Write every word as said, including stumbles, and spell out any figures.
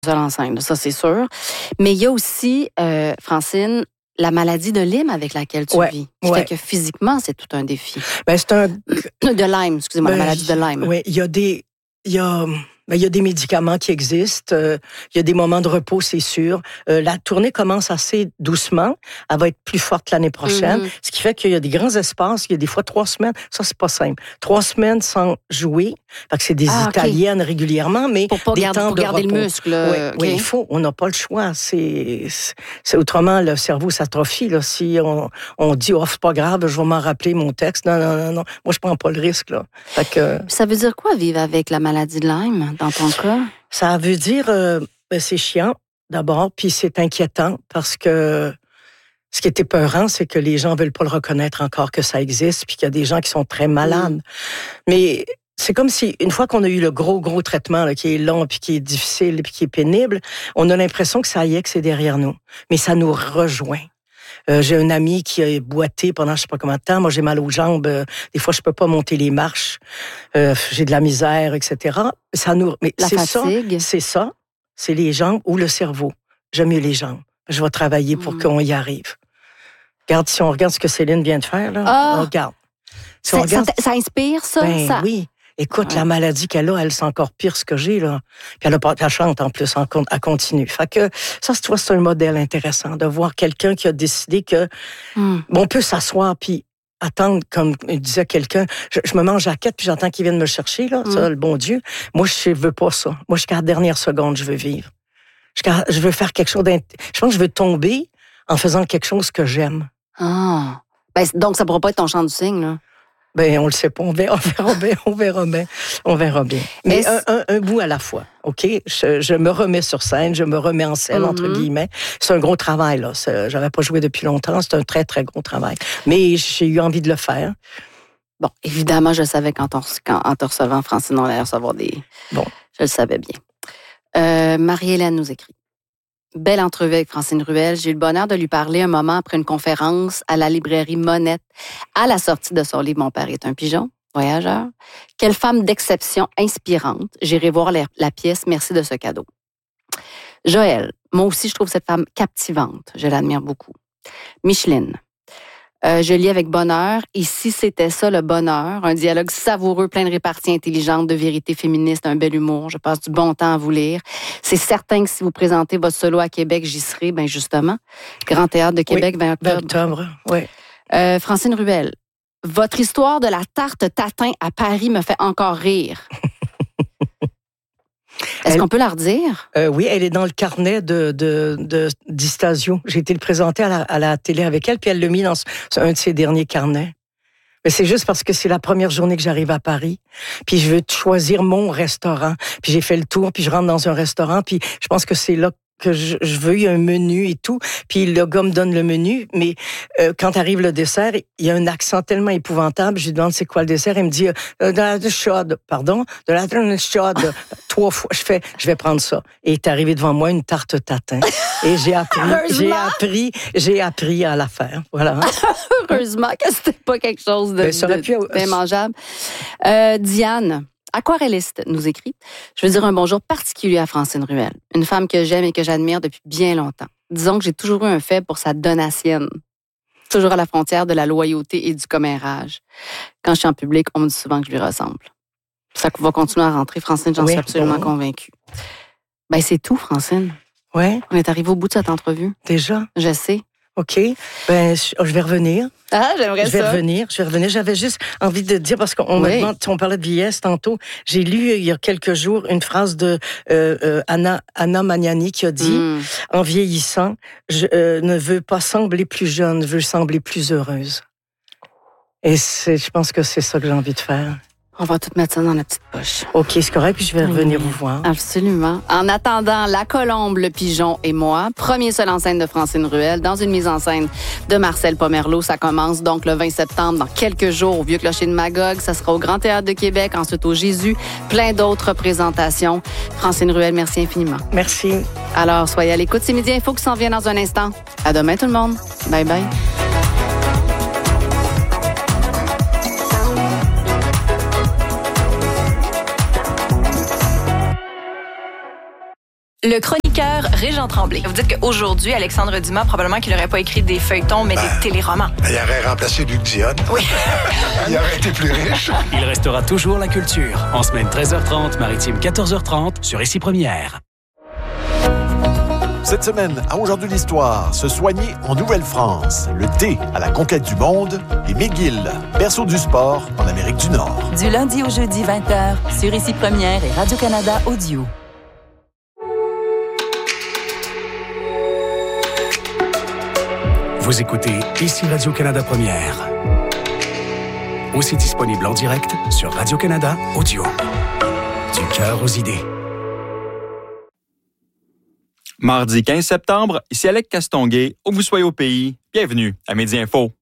seule enceinte, ça c'est sûr. Mais il y a aussi, euh, Francine, la maladie de Lyme avec laquelle tu ouais, vis. Qui ouais. fait que physiquement, c'est tout un défi. Ben, c'est un... De Lyme, excusez-moi, ben, la maladie de Lyme. Oui, il y a des... Il y a... Ben, il y a des médicaments qui existent. Euh, il y a des moments de repos, c'est sûr. Euh, la tournée commence assez doucement. Elle va être plus forte l'année prochaine. Mm-hmm. Ce qui fait qu'il y a des grands espaces. Il y a des fois trois semaines. Ça, c'est pas simple. Trois semaines sans jouer. Parce que c'est des ah, Italiennes okay. régulièrement, mais pour pas des garder, temps pour de garder repos. le muscle. Oui, okay. oui, il faut. On n'a pas le choix. C'est, c'est autrement le cerveau s'atrophie. Là. Si on, on dit oh c'est pas grave, je vais m'en rappeler mon texte. Non, non, non, non. Moi je prends pas le risque là. Fait que... Ça veut dire quoi vivre avec la maladie de Lyme dans ton cas? Ça veut dire, euh, ben c'est chiant, d'abord, puis c'est inquiétant, parce que ce qui est épeurant, c'est que les gens veulent pas le reconnaître encore que ça existe, puis qu'il y a des gens qui sont très malades. Mmh. Mais c'est comme si, une fois qu'on a eu le gros, gros traitement, là, qui est long, puis qui est difficile, puis qui est pénible, on a l'impression que ça y est, que c'est derrière nous. Mais ça nous rejoint. Euh, j'ai un ami qui a boité pendant je sais pas combien de temps. Moi, j'ai mal aux jambes. Euh, des fois, je peux pas monter les marches. Euh, j'ai de la misère, et cetera. Ça nous, mais la c'est fatigue. ça, c'est ça. C'est les jambes ou le cerveau. J'aime mieux les jambes. Je vais travailler pour mmh. qu'on y arrive. Regarde, si on regarde ce que Céline vient de faire, là, ah, on regarde. Si ça, on regarde... ça, ça inspire, ça? Ben, ça... oui. Écoute, ouais. la maladie qu'elle a, elle, c'est encore pire ce que j'ai, là. Puis elle a pas, elle chante, en plus, en, elle continue. Fait que, ça, tu vois, c'est un modèle intéressant, de voir quelqu'un qui a décidé que, mm. bon, on peut s'asseoir, puis attendre, comme disait quelqu'un, je, je me mange à quatre, puis j'entends qu'ils viennent me chercher, là, mm. ça, le bon Dieu. Moi, je veux pas ça. Moi, jusqu'à la dernière seconde, je veux vivre. Jusqu'à, je veux faire quelque chose d'int... Je pense que je veux tomber en faisant quelque chose que j'aime. Ah. Ben, donc, ça pourra pas être ton chant du cygne, là. Ben, on le sait pas. On verra, on verra bien. On verra bien. On verra bien. Mais un, un, un bout à la fois. OK? Je, je me remets sur scène. Je me remets en scène, mm-hmm. entre guillemets. C'est un gros travail, là. C'est, j'avais pas joué depuis longtemps. C'est un très, très gros travail. Mais j'ai eu envie de le faire. Bon, évidemment, je savais qu'en te recevant, Francine, on allait recevoir des... Bon. Je le savais bien. Euh, Marie-Hélène nous écrit. Belle entrevue avec Francine Ruel. J'ai eu le bonheur de lui parler un moment après une conférence à la librairie Monette à la sortie de son livre « Mon père est un pigeon ». Voyageur. Quelle femme d'exception inspirante. J'irai voir la, la pièce. Merci de ce cadeau. Joël. Moi aussi, je trouve cette femme captivante. Je l'admire beaucoup. Micheline. Euh, je lis avec bonheur. Et si c'était ça, le bonheur, un dialogue savoureux, plein de réparties intelligentes, de vérité féministe, un bel humour. Je passe du bon temps à vous lire. C'est certain que si vous présentez votre solo à Québec, j'y serai, ben justement. Grand Théâtre de Québec, oui, vingt octobre. vingt octobre, oui. Euh, Francine Ruel. Votre histoire de la tarte tatin à Paris me fait encore rire. Est-ce elle, qu'on peut la redire? Euh, oui, elle est dans le carnet de, de, de, d'Istasio. J'ai été le présenter à la, à la télé avec elle, puis elle l'a mis dans un de ses derniers carnets. Mais c'est juste parce que c'est la première journée que j'arrive à Paris, puis je veux choisir mon restaurant. Puis j'ai fait le tour, puis je rentre dans un restaurant, puis je pense que c'est là que je, je veux, il y a un menu et tout, puis le gars me donne le menu, mais euh, quand arrive le dessert, il y a un accent tellement épouvantable, je lui demande c'est quoi le dessert, il me dit euh, de la chaude, pardon, de la chaude, trois fois, je fais, je vais prendre ça. Et est arrivé devant moi une tarte tatin, et j'ai appris, j'ai appris, j'ai appris à la faire, voilà. Heureusement que c'était pas quelque chose de, de, pu... de mangeable. Euh, Diane. Aquarelliste nous écrit. Je veux dire un bonjour particulier à Francine Ruel, une femme que j'aime et que j'admire depuis bien longtemps. Disons que j'ai toujours eu un faible pour sa donatienne. Toujours à la frontière de la loyauté et du commérage. Quand je suis en public, on me dit souvent que je lui ressemble. Ça va continuer à rentrer, Francine, j'en oui, suis absolument bon. convaincue. Ben, c'est tout, Francine. Ouais. On est arrivé au bout de cette entrevue. Déjà? Je sais. OK. Ben, je vais revenir. Ah, j'aimerais je vais ça. revenir. Je vais revenir. J'avais juste envie de dire, parce qu'on oui. me demande, on parlait de vieillesse tantôt. J'ai lu il y a quelques jours une phrase de euh, euh, Anna, Anna Magnani qui a dit, mm. en vieillissant, je euh, ne veux pas sembler plus jeune, je veux sembler plus heureuse. Et c'est, je pense que c'est ça que j'ai envie de faire. On va tout mettre ça dans la petite poche. OK, c'est correct, puis je vais revenir oui, vous voir. Absolument. En attendant, La Colombe, le Pigeon et moi, premier seul en scène de Francine Ruel, dans une mise en scène de Marcel Pomerleau. Ça commence donc le vingt septembre, dans quelques jours, au Vieux Clocher de Magog. Ça sera au Grand Théâtre de Québec, ensuite au Jésus. Plein d'autres représentations. Francine Ruel, merci infiniment. Merci. Alors, soyez à l'écoute. C'est Midi Info qui s'en vient dans un instant. À demain, tout le monde. Bye bye. Le chroniqueur Régent Tremblay. Vous dites qu'aujourd'hui, Alexandre Dumas, probablement qu'il n'aurait pas écrit des feuilletons, mais ben, des téléromans. Il aurait remplacé Luc Dion. Oui. Il aurait été plus riche. Il restera toujours la culture. En semaine treize heures trente, maritime quatorze heures trente, sur Ici Première. Cette semaine, à Aujourd'hui l'Histoire, se soigner en Nouvelle-France, le thé à la conquête du monde et McGill, berceau du sport en Amérique du Nord. Du lundi au jeudi vingt heures, sur Ici Première et Radio-Canada Audio. Vous écoutez Ici Radio-Canada Première. Aussi disponible en direct sur Radio-Canada Audio. Du cœur aux idées. Mardi quinze septembre, ici Alec Castonguay, où vous soyez au pays, bienvenue à Midi Info.